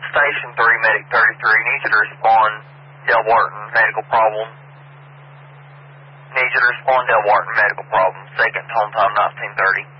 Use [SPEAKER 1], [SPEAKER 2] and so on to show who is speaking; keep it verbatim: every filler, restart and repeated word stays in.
[SPEAKER 1] Station three, Medic thirty-three. Need you to respond. Del Wharton, medical problem. Need you to respond. Del Wharton, medical problem. Second, home time nineteen thirty.